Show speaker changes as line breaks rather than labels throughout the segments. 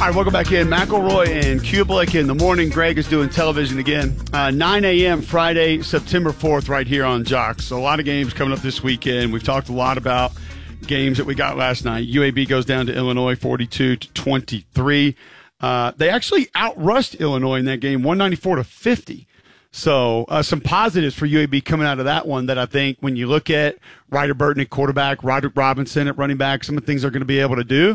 All right, welcome back in. McElroy and Kublik in the morning. Greg is doing television again. 9 a.m. Friday, September 4th, right here on Jocks. So a lot of games coming up this weekend. We've talked a lot about games that we got last night. UAB goes down to Illinois 42-23. They actually outrushed Illinois in that game, 194-50. So some positives for UAB coming out of that one that I think when you look at Ryder Burton at quarterback, Roderick Robinson at running back, some of the things they're going to be able to do.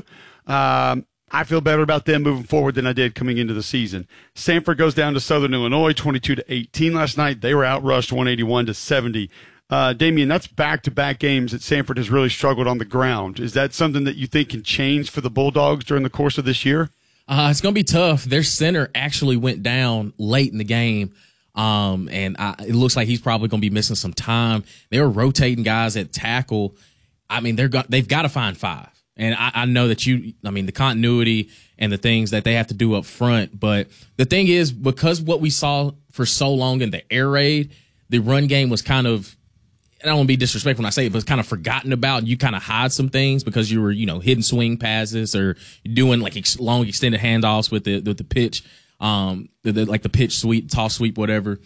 I feel better about them moving forward than I did coming into the season. Stanford goes down to Southern Illinois 22-18 last night. They were outrushed 181-70. Damian, that's back-to-back games that Stanford has really struggled on the ground. Is that something that you think can change for the Bulldogs during the course of this year?
It's going to be tough. Their center actually went down late in the game, and it looks like he's probably going to be missing some time. They were rotating guys at tackle. I mean, they've got to find five. And I know that the continuity and the things that they have to do up front. But the thing is, because what we saw for so long in the air raid, the run game was kind of, I don't want to be disrespectful when I say it, but it's kind of forgotten about. You kind of hide some things because you were, hidden swing passes or doing like long extended handoffs with the pitch, like the pitch sweep, toss sweep, whatever.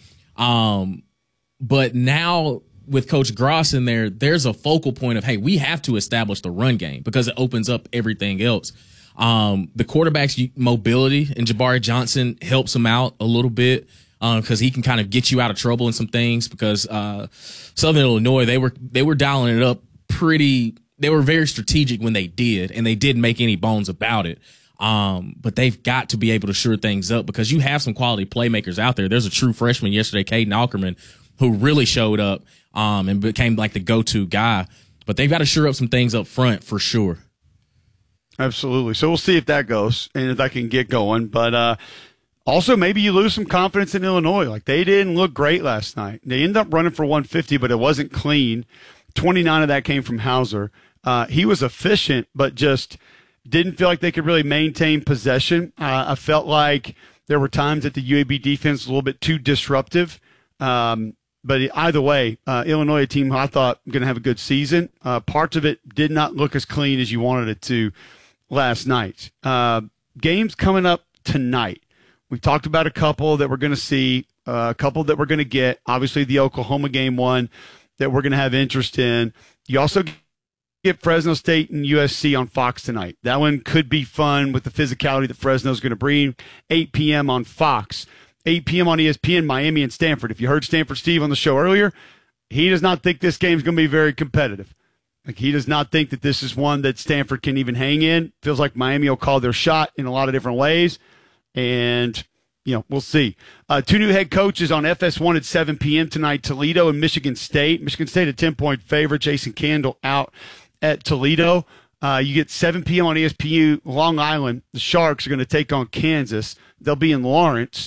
But now, with Coach Gross in there, there's a focal point of, hey, we have to establish the run game because it opens up everything else. The quarterback's mobility and Jabari Johnson helps him out a little bit because he can kind of get you out of trouble in some things because Southern Illinois, they were dialing it up they were very strategic when they did, and they didn't make any bones about it. But they've got to be able to shore things up because you have some quality playmakers out there. There's a true freshman yesterday, Caden Ackerman, who really showed up and became like the go-to guy. But they've got to shore up some things up front for sure.
Absolutely. So we'll see if that goes and if that can get going. But also maybe you lose some confidence in Illinois. Like, they didn't look great last night. They ended up running for 150, but it wasn't clean. 29 of that came from Hauser. He was efficient, but just didn't feel like they could really maintain possession. I felt like there were times that the UAB defense was a little bit too disruptive. But either way, Illinois, a team who I thought going to have a good season. Parts of it did not look as clean as you wanted it to last night. Games coming up tonight. We've talked about a couple that we're going to see, a couple that we're going to get. Obviously, the Oklahoma game one that we're going to have interest in. You also get Fresno State and USC on Fox tonight. That one could be fun with the physicality that Fresno's going to bring. 8 p.m. on Fox. 8 p.m. on ESPN, Miami and Stanford. If you heard Stanford Steve on the show earlier, he does not think this game is going to be very competitive. Like, he does not think that this is one that Stanford can even hang in. Feels like Miami will call their shot in a lot of different ways. And, we'll see. Two new head coaches on FS1 at 7 p.m. tonight, Toledo and Michigan State. Michigan State a 10-point favorite. Jason Candle out at Toledo. You get 7 p.m. on ESPN, Long Island. The Sharks are going to take on Kansas. They'll be in Lawrence.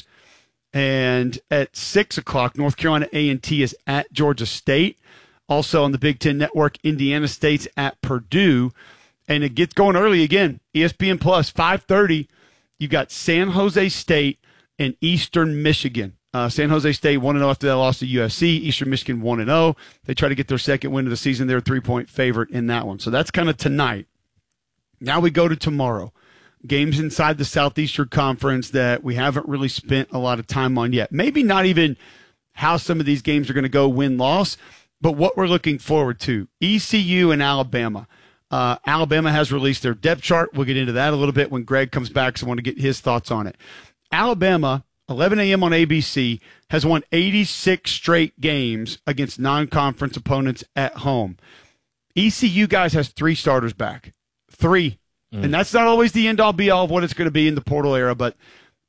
And at 6 o'clock, North Carolina A&T is at Georgia State. Also on the Big Ten Network, Indiana State's at Purdue. And it gets going early again. ESPN Plus, 5:30. You've got San Jose State and Eastern Michigan. San Jose State 1-0 after they lost to USC. Eastern Michigan 1-0. They try to get their second win of the season. They're a 3-point favorite in that one. So that's kind of tonight. Now we go to tomorrow. Games inside the Southeastern Conference that we haven't really spent a lot of time on yet. Maybe not even how some of these games are going to go win-loss, but what we're looking forward to. ECU and Alabama. Alabama has released their depth chart. We'll get into that a little bit when Greg comes back, so I want to get his thoughts on it. Alabama, 11 a.m. on ABC, has won 86 straight games against non-conference opponents at home. ECU, guys, has 3 starters back. 3. And that's not always the end-all, be-all of what it's going to be in the portal era, but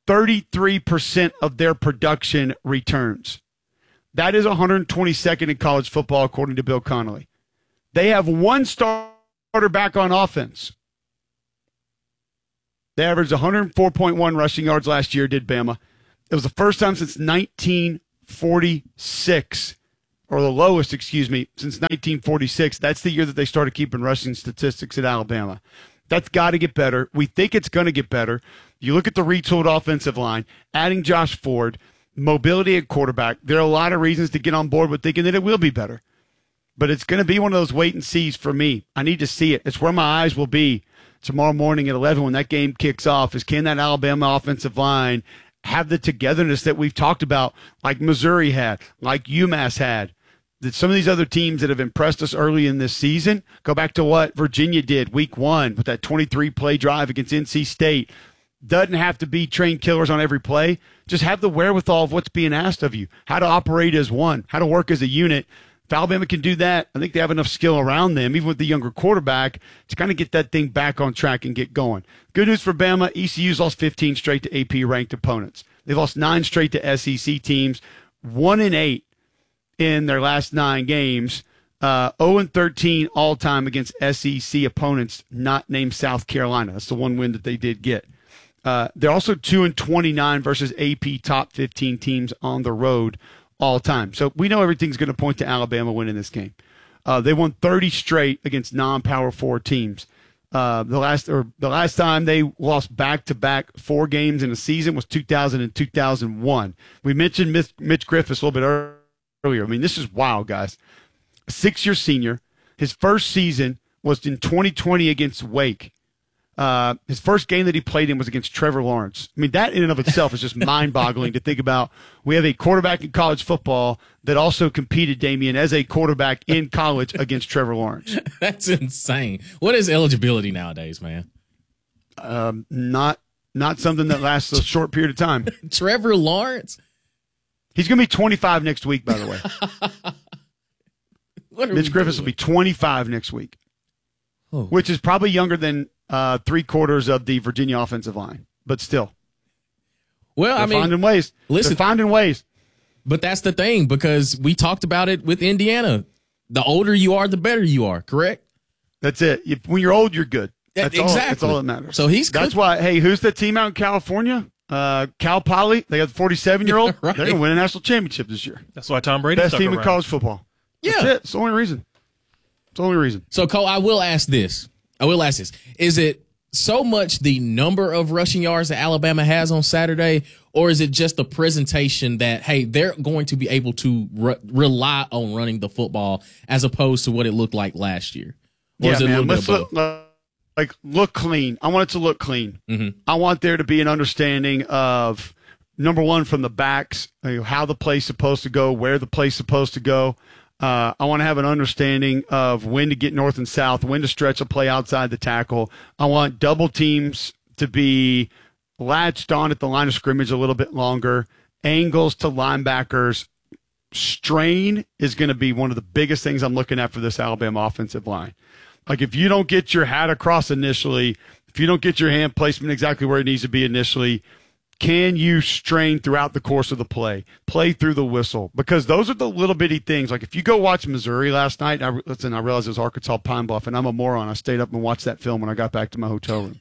33% of their production returns. That is 122nd in college football, according to Bill Connolly. They have 1 starter back on offense. They averaged 104.1 rushing yards last year, did Bama. It was the first time since 1946, or the lowest, since 1946. That's the year that they started keeping rushing statistics at Alabama. That's got to get better. We think it's going to get better. You look at the retooled offensive line, adding Josh Ford, mobility at quarterback. There are a lot of reasons to get on board with thinking that it will be better. But it's going to be one of those wait and sees for me. I need to see it. It's where my eyes will be. tomorrow morning at 11 when that game kicks off is, can that Alabama offensive line have the togetherness that we've talked about, like Missouri had, like UMass had, that some of these other teams that have impressed us early in this season, go back to what Virginia did week 1 with that 23-play drive against NC State. Doesn't have to be trained killers on every play. Just have the wherewithal of what's being asked of you, how to operate as one, how to work as a unit. If Alabama can do that, I think they have enough skill around them, even with the younger quarterback, to kind of get that thing back on track and get going. Good news for Bama, ECU's lost 15 straight to AP-ranked opponents. They've lost 9 straight to SEC teams, 1-8 in their last 9 games, 0-13 all-time against SEC opponents not named South Carolina. That's the one win that they did get. They're also 2-29 versus AP top 15 teams on the road all time. So we know everything's going to point to Alabama winning this game. They won 30 straight against non-Power 4 teams. The last time they lost back-to-back 4 games in a season was 2000 and 2001. We mentioned Mitch Griffiths a little bit earlier. I mean, this is wild, guys. A 6-year senior. His first season was in 2020 against Wake. His first game that he played in was against Trevor Lawrence. I mean, that in and of itself is just mind-boggling to think about. We have a quarterback in college football that also competed, Damian, as a quarterback in college against Trevor Lawrence.
That's insane. What is eligibility nowadays, man?
Not something that lasts a short period of time.
Trevor Lawrence?
He's going to be 25 next week, by the way. Mitch Griffiths will be 25 next week, which is probably younger than 3/4 of the Virginia offensive line, but still.
Well,
they're finding ways.
Listen,
they're finding ways.
But that's the thing, because we talked about it with Indiana. The older you are, the better you are, correct?
That's it. When you're old, you're good. That's
exactly.
That's all that matters.
So
that's why, hey, who's the team out in California? Cal Poly. They got the 47-year-old.
Right.
They're going to win a national championship this year.
That's why Tom Brady's
best team in college football.
Yeah.
That's it. It's the only reason. It's the only reason.
So, Cole, I will ask this. Is it so much the number of rushing yards that Alabama has on Saturday, or is it just the presentation that, hey, they're going to be able to rely on running the football as opposed to what it looked like last year? Or is it a little bit of both?
Look clean. I want it to look clean.
Mm-hmm.
I want there to be an understanding of, number one, from the backs, how the play's supposed to go, where the play's supposed to go. I want to have an understanding of when to get north and south, when to stretch a play outside the tackle. I want double teams to be latched on at the line of scrimmage a little bit longer, angles to linebackers. Strain is going to be one of the biggest things I'm looking at for this Alabama offensive line. Like, if you don't get your hat across initially, if you don't get your hand placement exactly where it needs to be initially, can you strain throughout the course of the play through the whistle? Because those are the little bitty things. Like, if you go watch Missouri last night, I realized it was Arkansas Pine Bluff, and I'm a moron. I stayed up and watched that film when I got back to my hotel room.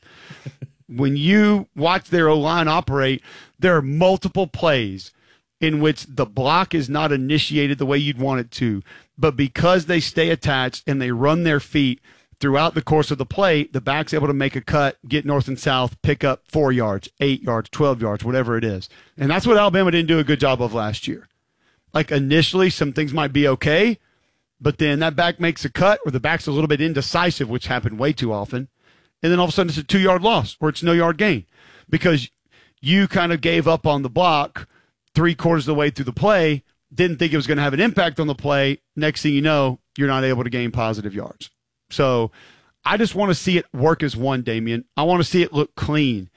When you watch their O-line operate, there are multiple plays in which the block is not initiated the way you'd want it to, but because they stay attached and they run their feet throughout the course of the play, the back's able to make a cut, get north and south, pick up 4 yards, 8 yards, 12 yards, whatever it is. And that's what Alabama didn't do a good job of last year. Like, initially, some things might be okay, but then that back makes a cut, or the back's a little bit indecisive, which happened way too often. And then all of a sudden it's a 2-yard loss, or it's no yard gain, because you kind of gave up on the block 3/4 of the way through the play, didn't think it was going to have an impact on the play. Next thing you know, you're not able to gain positive yards. So I just want to see it work as one, Damian. I want to see it look clean.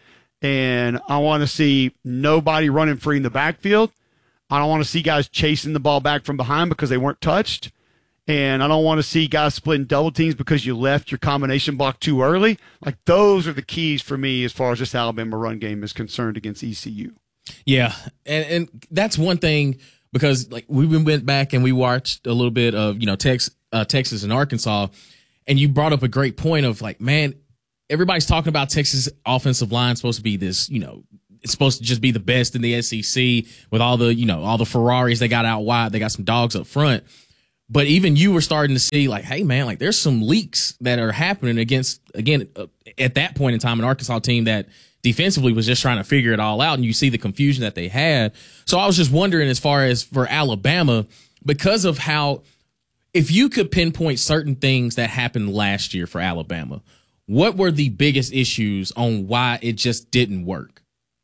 And I want to see nobody running free in the backfield. I don't want to see guys chasing the ball back from behind because they weren't touched. And I don't want to see guys splitting double teams because you left your combination block too early. Like, those are the keys for me as far as this Alabama run game is concerned against ECU.
Yeah, and that's one thing, because like we went back and we watched a little bit of Texas and Arkansas, and you brought up a great point of, like, man, everybody's talking about Texas offensive line supposed to be this, it's supposed to just be the best in the SEC with all the Ferraris they got out wide, they got some dogs up front. But even you were starting to see, like, hey, man, like, there's some leaks that are happening against, again, at that point in time, an Arkansas team that defensively was just trying to figure it all out, and you see the confusion that they had. So I was just wondering, as far as for Alabama, because of how, if you could pinpoint certain things that happened last year for Alabama, What were the biggest issues on why it just didn't work?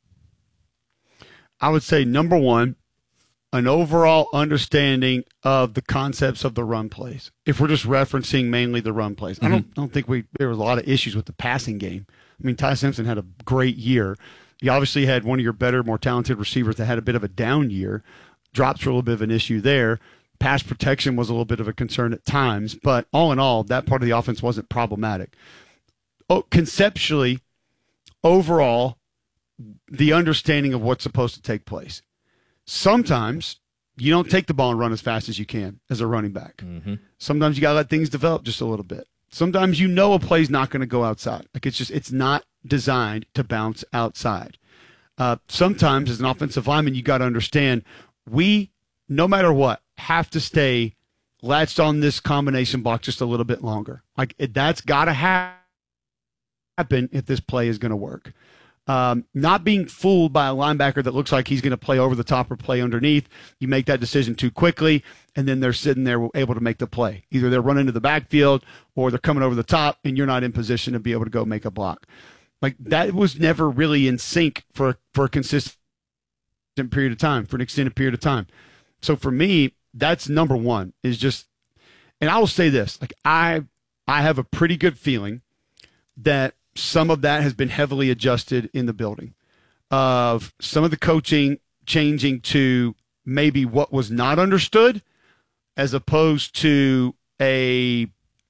I would say, number one, an overall understanding of the concepts of the run plays. If we're just referencing mainly the run plays, I don't think there was a lot of issues with the passing game. I mean, Ty Simpson had a great year. You obviously had one of your better, more talented receivers that had a bit of a down year. Drops were a little bit of an issue there. Pass protection was a little bit of a concern at times, but all in all, that part of the offense wasn't problematic. Conceptually, overall, the understanding of what's supposed to take place. Sometimes you don't take the ball and run as fast as you can as a running back. Sometimes you got to let things develop just a little bit. Sometimes you know a play's not going to go outside. Like it's not designed to bounce outside. Sometimes as an offensive lineman, you got to understand no matter what, have to stay latched on this combination block just a little bit longer. Like that's got to happen if this play is going to work. Not being fooled by a linebacker that looks like he's going to play over the top or play underneath. You make that decision too quickly, and then they're sitting there able to make the play. Either they're running to the backfield or they're coming over the top, and you're not in position to be able to go make a block. Like that was never really in sync for a consistent period of time, for an extended period of time. So for me, that's number one is just, and I will say this, like I have a pretty good feeling that some of that has been heavily adjusted in the building of some of the coaching changing to maybe what was not understood as opposed to a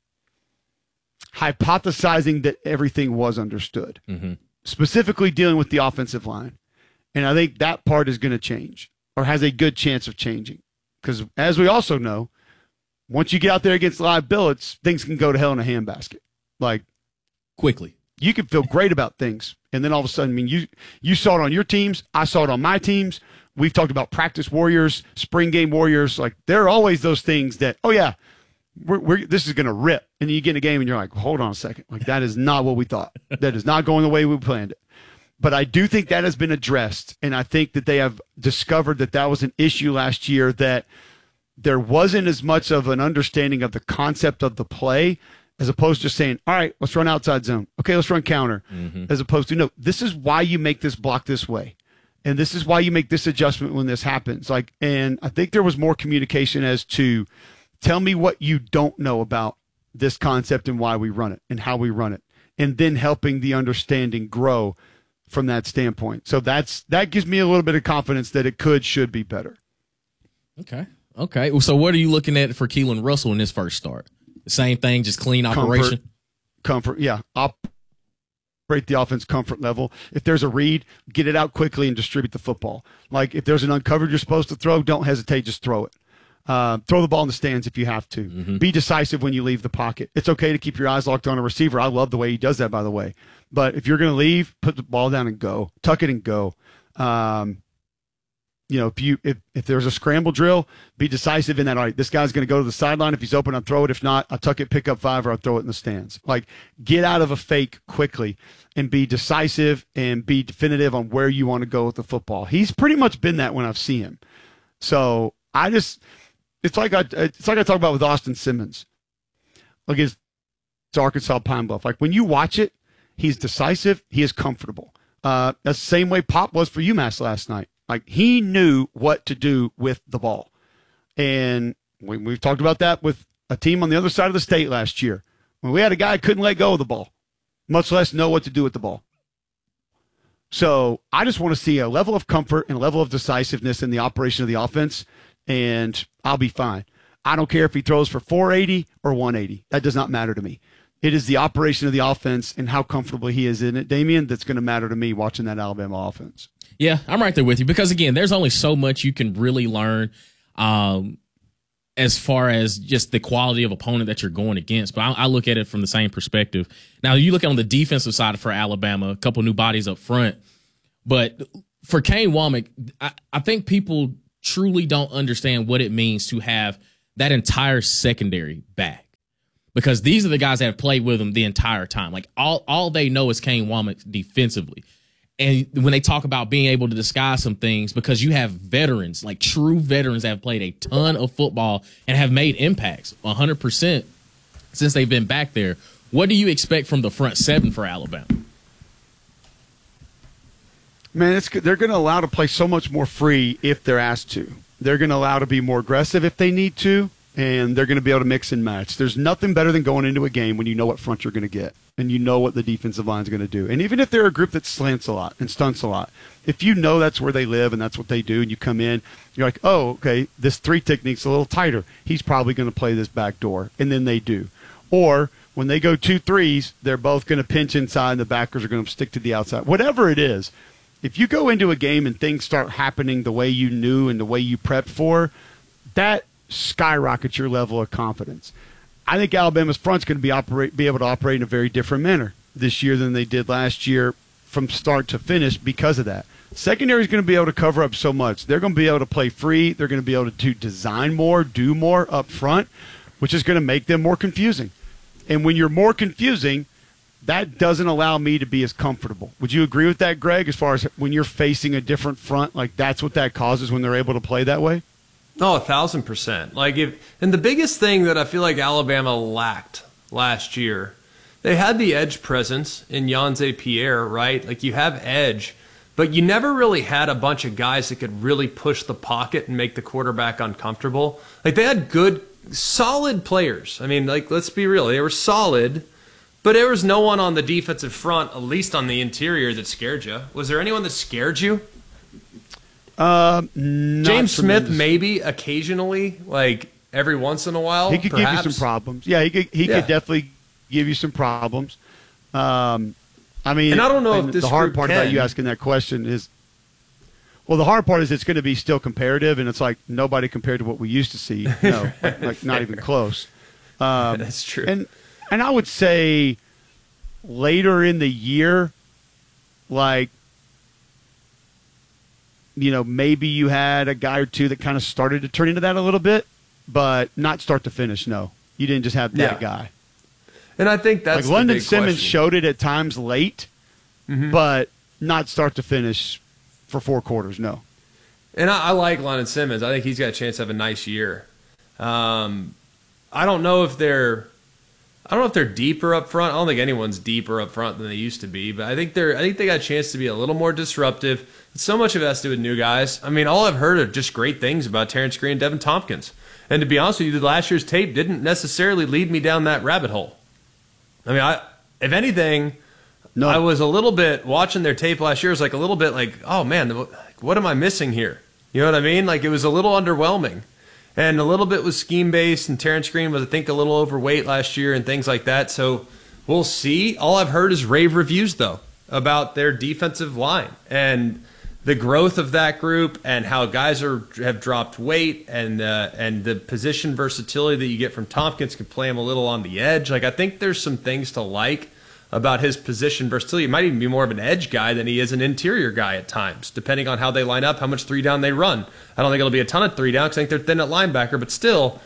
hypothesizing that everything was understood, specifically dealing with the offensive line. And I think that part is going to change or has a good chance of changing because as we also know, once you get out there against live billets, things can go to hell in a handbasket. Like
quickly.
You can feel great about things, and then all of a sudden, I mean, you saw it on your teams. I saw it on my teams. We've talked about practice warriors, spring game warriors. Like there are always those things that, oh yeah, this is going to rip, and then you get in a game and you're like, hold on a second, like that is not what we thought. That is not going the way we planned it. But I do think that has been addressed, and I think that they have discovered that was an issue last year, that there wasn't as much of an understanding of the concept of the play. As opposed to just saying, all right, let's run outside zone. Okay, let's run counter. As opposed to, no, this is why you make this block this way. And this is why you make this adjustment when this happens. Like, and I think there was more communication as to tell me what you don't know about this concept and why we run it and how we run it. And then helping the understanding grow from that standpoint. So that gives me a little bit of confidence that it should be better.
Okay. So what are you looking at for Keelan Russell in his first start? The same thing, just clean operation?
Comfort, yeah. Operate the offense comfort level. If there's a read, get it out quickly and distribute the football. Like if there's an uncovered you're supposed to throw, don't hesitate, just throw it. Throw the ball in the stands if you have to. Be decisive when you leave the pocket. It's okay to keep your eyes locked on a receiver. I love the way he does that, by the way. But if you're going to leave, put the ball down and go. Tuck it and go. If there's a scramble drill, be decisive in that. All right, this guy's going to go to the sideline. If he's open, I'll throw it. If not, I'll tuck it, pick up 5, or I'll throw it in the stands. Like, get out of a fake quickly and be decisive and be definitive on where you want to go with the football. He's pretty much been that when I've seen him. So it's like I talk about with Austin Simmons. Like it's Arkansas Pine Bluff. Like when you watch it, he's decisive. He is comfortable. That's the same way Pop was for UMass last night. Like he knew what to do with the ball. And we've talked about that with a team on the other side of the state last year. When we had a guy who couldn't let go of the ball, much less know what to do with the ball. So I just want to see a level of comfort and a level of decisiveness in the operation of the offense, and I'll be fine. I don't care if he throws for 480 or 180. That does not matter to me. It is the operation of the offense and how comfortable he is in it, Damian, that's going to matter to me watching that Alabama offense.
Yeah, I'm right there with you because, again, there's only so much you can really learn as far as just the quality of opponent that you're going against. But I look at it from the same perspective. Now, you look on the defensive side for Alabama, a couple new bodies up front. But for Kane Wommack, I think people truly don't understand what it means to have that entire secondary back. Because these are the guys that have played with him the entire time. Like, all they know is Kane Wommack defensively. And when they talk about being able to disguise some things, because you have veterans, like true veterans that have played a ton of football and have made impacts 100% since they've been back there. What do you expect from the front seven for Alabama?
Man, they're going to allow to play so much more free if they're asked to. They're going to allow to be more aggressive if they need to, and they're going to be able to mix and match. There's nothing better than going into a game when you know what front you're going to get and you know what the defensive line is going to do. And even if they're a group that slants a lot and stunts a lot, if you know that's where they live and that's what they do, and you come in, you're like, oh, okay, this 3 technique's a little tighter. He's probably going to play this back door, and then they do. Or when they go 2 3s, they're both going to pinch inside, and the backers are going to stick to the outside. Whatever it is, if you go into a game and things start happening the way you knew and the way you prepped for, that skyrockets your level of confidence. I think Alabama's front's going to be able to operate in a very different manner this year than they did last year from start to finish because of that. Secondary is going to be able to cover up so much. They're going to be able to play free. They're going to be able to design more, do more up front, which is going to make them more confusing. And when you're more confusing, that doesn't allow me to be as comfortable. Would you agree with that, Greg, as far as when you're facing a different front, like that's what that causes when they're able to play that way?
Oh, 1,000%. And the biggest thing that I feel like Alabama lacked last year, they had the edge presence in Yonze Pierre, right? Like you have edge, but you never really had a bunch of guys that could really push the pocket and make the quarterback uncomfortable. Like they had good, solid players. I mean, like let's be real, they were solid. But there was no one on the defensive front, at least on the interior, that scared you. Was there anyone that scared you? James Smith, maybe occasionally, like every once in a while.
He could
perhaps.
give you some problems. Yeah, he could definitely give you some problems. I mean,
and I don't know if this
the hard part
can.
about you asking that question is, well, the hard part is it's going to be still comparative, and it's like nobody compared to what we used to see. No, like not even close.
That's true.
And I would say later in the year, like, you know, maybe you had a guy or two that kind of started to turn into that a little bit, but not start to finish, no. You didn't just have that guy.
And I think that's
like London
the big
Simmons
question.
showed it at times late, but not start to finish for 4 quarters, no.
And I like London Simmons. I think he's got a chance to have a nice year. I don't know if they're deeper up front. I don't think anyone's deeper up front than they used to be, but I think they got a chance to be a little more disruptive. So much of it has to do with new guys. I mean, all I've heard are just great things about Terrence Green and Devin Tompkins. And to be honest with you, last year's tape didn't necessarily lead me down that rabbit hole. I mean, if anything,
No.
I was a little bit watching their tape last year. It was like a little bit like, oh man, what am I missing here? You know what I mean? Like it was a little underwhelming. And a little bit was scheme-based, and Terrence Green was, I think, a little overweight last year and things like that. So we'll see. All I've heard is rave reviews, though, about their defensive line and the growth of that group and how guys have dropped weight and the position versatility that you get from Tompkins can play him a little on the edge. Like I think there's some things to like about his position versatility. He might even be more of an edge guy than he is an interior guy at times, depending on how they line up, how much 3-down they run. I don't think it'll be a ton of 3-down because I think they're thin at linebacker, but still,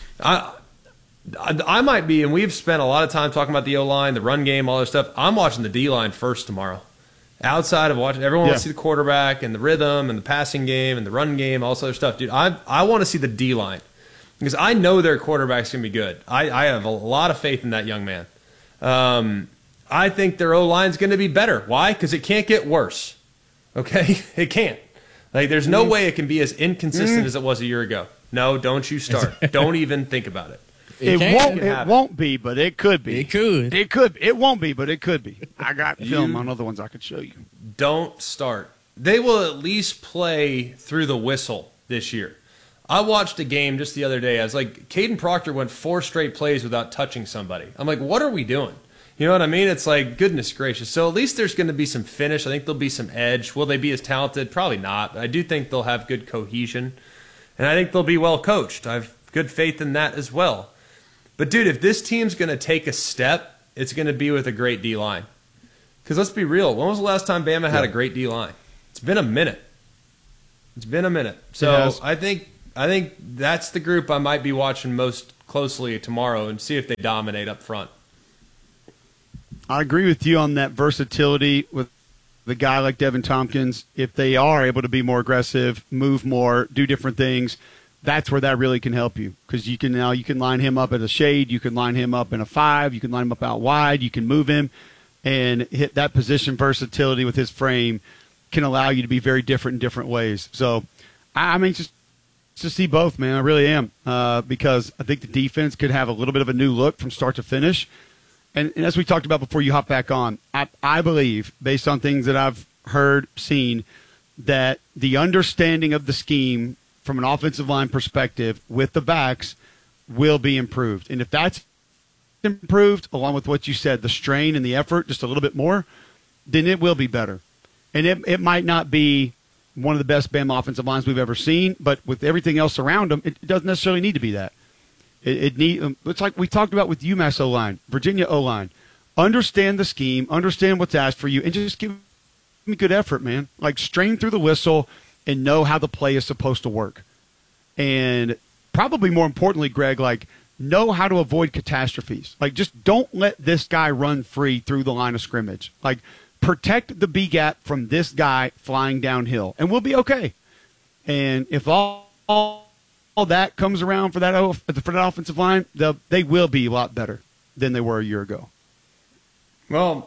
I might be, and we've spent a lot of time talking about the O-line, the run game, all that stuff. I'm watching the D-line first tomorrow. Outside of watching, everyone wants to see the quarterback and the rhythm and the passing game and the run game, all this other stuff. Dude, I want to see the D-line because I know their quarterback's going to be good. I have a lot of faith in that young man. I think their O-line's going to be better. Why? Because it can't get worse. Okay? It can't. Like, there's no way it can be as inconsistent as it was a year ago. No, don't you start. Don't even think about it.
It won't be, but it could be.
It could.
It could. It won't be, but it could be. I got film on other ones I could show you.
Don't start. They will at least play through the whistle this year. I watched a game just the other day. I was like, Caden Proctor went 4 straight plays without touching somebody. I'm like, what are we doing? You know what I mean? It's like, goodness gracious. So at least there's going to be some finish. I think there'll be some edge. Will they be as talented? Probably not. But I do think they'll have good cohesion. And I think they'll be well coached. I have good faith in that as well. But, dude, if this team's going to take a step, it's going to be with a great D-line. Because let's be real. When was the last time Bama had a great D-line? It's been a minute. So I think that's the group I might be watching most closely tomorrow and see if they dominate up front.
I agree with you on that versatility with the guy like Devin Tompkins. If they are able to be more aggressive, move more, do different things, that's where that really can help you, because you can line him up as a shade, you can line him up in a 5, you can line him up out wide, you can move him, and hit that position versatility with his frame can allow you to be very different in different ways. So I mean, just to see both, man, I really am, because I think the defense could have a little bit of a new look from start to finish. And as we talked about before you hop back on, I believe, based on things that I've heard, seen, that the understanding of the scheme from an offensive line perspective with the backs will be improved. And if that's improved, along with what you said, the strain and the effort just a little bit more, then it will be better. And it might not be one of the best Bama offensive lines we've ever seen, but with everything else around them, it doesn't necessarily need to be that. It's like we talked about with UMass O-line, Virginia O-line. Understand the scheme, understand what's asked for you, and just give me good effort, man. Like, strain through the whistle and know how the play is supposed to work. And probably more importantly, Greg, like, know how to avoid catastrophes. Like, just don't let this guy run free through the line of scrimmage. Like, protect the B gap from this guy flying downhill, and we'll be okay. And if all that comes around for that offensive line, they will be a lot better than they were a year ago.
Well,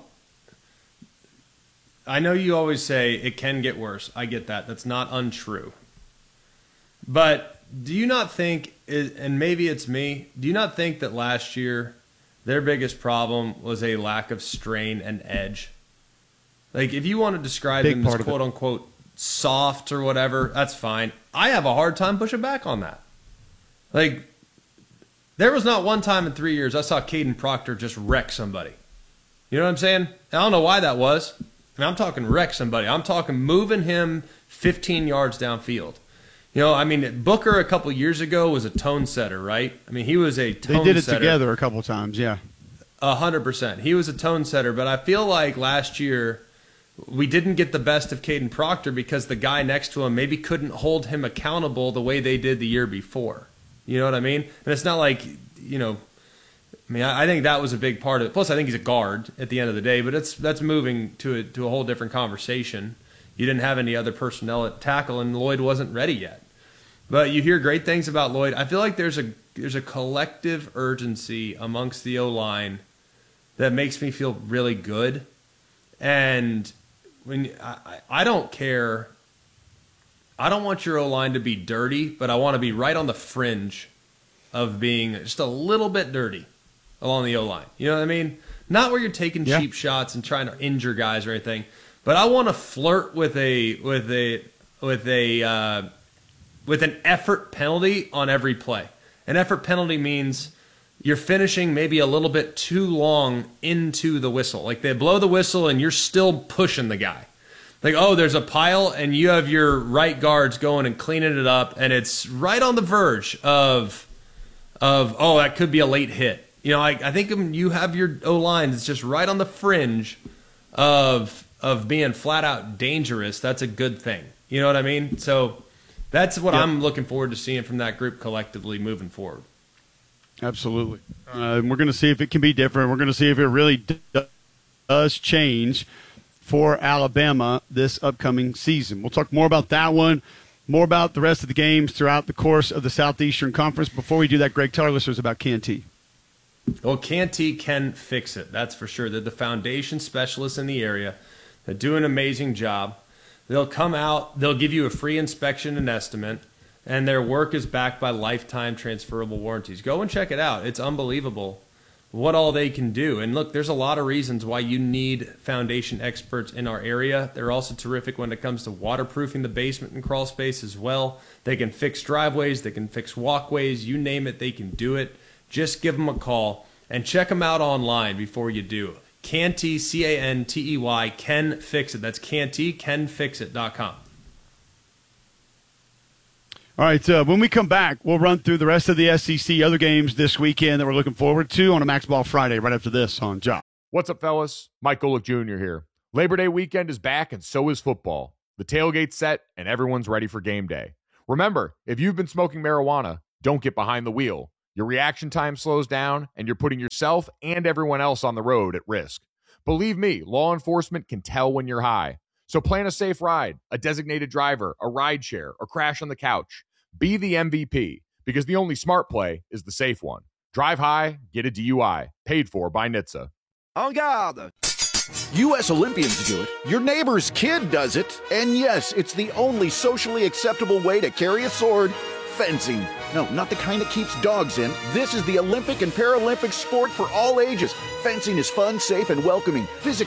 I know you always say it can get worse. I get that. That's not untrue. But do you not think, and maybe it's me, do you not think that last year their biggest problem was a lack of strain and edge? Like, if you want to describe them as quote-unquote soft or whatever, that's fine. I have a hard time pushing back on that. Like, there was not one time in 3 years I saw Caden Proctor just wreck somebody. You know what I'm saying? I don't know why that was. I mean, I'm talking wreck somebody. I'm talking moving him 15 yards downfield. You know, I mean, Booker a couple years ago was a tone setter, right? I mean, he was a tone setter.
They did it together a couple times, yeah.
100%. He was a tone setter, but I feel like last year we didn't get the best of Caden Proctor because the guy next to him maybe couldn't hold him accountable the way they did the year before. You know what I mean? And it's not like, you know, I mean, I think that was a big part of it. Plus, I think he's a guard at the end of the day, but that's moving to a whole different conversation. You didn't have any other personnel at tackle, and Lloyd wasn't ready yet. But you hear great things about Lloyd. I feel like there's a collective urgency amongst the O-line that makes me feel really good. And when I don't care, I don't want your O-line to be dirty, but I want to be right on the fringe of being just a little bit dirty along the O-line. You know what I mean? Not where you're taking cheap shots and trying to injure guys or anything, but I want to flirt with an effort penalty on every play. An effort penalty means you're finishing maybe a little bit too long into the whistle. Like, they blow the whistle and you're still pushing the guy. Like, oh, there's a pile and you have your right guards going and cleaning it up, and it's right on the verge of oh, that could be a late hit. You know, I think when you have your O-line, it's just right on the fringe of being flat out dangerous. That's a good thing. You know what I mean? So that's what I'm looking forward to seeing from that group collectively moving forward.
Absolutely. We're going to see if it can be different. We're going to see if it really does change for Alabama this upcoming season. We'll talk more about that one, more about the rest of the games throughout the course of the Southeastern Conference. Before we do that, Greg, tell our listeners about Canty.
Well, Canty can fix it. That's for sure. They're the foundation specialists in the area. They do an amazing job. They'll come out. They'll give you a free inspection and estimate, and their work is backed by lifetime transferable warranties. Go and check it out. It's unbelievable what all they can do. And look, there's a lot of reasons why you need foundation experts in our area. They're also terrific when it comes to waterproofing the basement and crawl space as well. They can fix driveways. They can fix walkways. You name it, they can do it. Just give them a call and check them out online before you do. Canty, C-A-N-T-E-Y, can fix it. That's Canty, canfixit.com.
All right, when we come back, we'll run through the rest of the SEC, other games this weekend that we're looking forward to on a Max Ball Friday right after this on Job.
What's up, fellas? Mike Golick Jr. here. Labor Day weekend is back, and so is football. The tailgate's set, and everyone's ready for game day. Remember, if you've been smoking marijuana, don't get behind the wheel. Your reaction time slows down, and you're putting yourself and everyone else on the road at risk. Believe me, law enforcement can tell when you're high. So plan a safe ride, a designated driver, a ride share, or crash on the couch. Be the MVP, because the only smart play is the safe one. Drive high, get a DUI. Paid for by NHTSA.
En garde! U.S. Olympians do it. Your neighbor's kid does it. And yes, it's the only socially acceptable way to carry a sword. Fencing. No, not the kind that keeps dogs in. This is the Olympic and Paralympic sport for all ages. Fencing is fun, safe, and welcoming. Physically